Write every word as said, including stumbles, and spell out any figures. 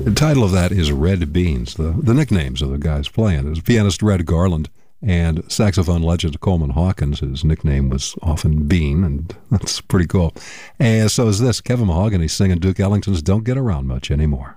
The title of that is Red Beans, the, the nicknames of the guys playing. There's pianist Red Garland and saxophone legend Coleman Hawkins. His nickname was often Bean, and that's pretty cool. And so is this, Kevin Mahogany singing Duke Ellington's Don't Get Around Much Anymore.